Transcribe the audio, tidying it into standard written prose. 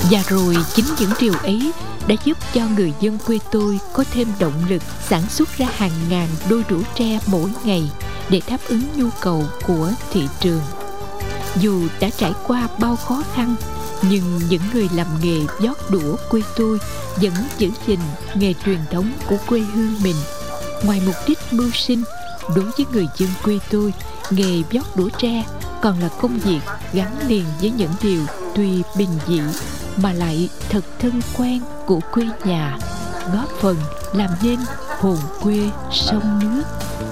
Và rồi chính những điều ấy đã giúp cho người dân quê tôi có thêm động lực sản xuất ra hàng ngàn đôi đũa tre mỗi ngày để đáp ứng nhu cầu của thị trường. Dù đã trải qua bao khó khăn, nhưng những người làm nghề vót đũa quê tôi vẫn giữ gìn nghề truyền thống của quê hương mình. Ngoài mục đích mưu sinh, đối với người dân quê tôi, nghề vót đũa tre còn là công việc gắn liền với những điều tuy bình dị mà lại thật thân quen của quê nhà, góp phần làm nên hồn quê sông nước.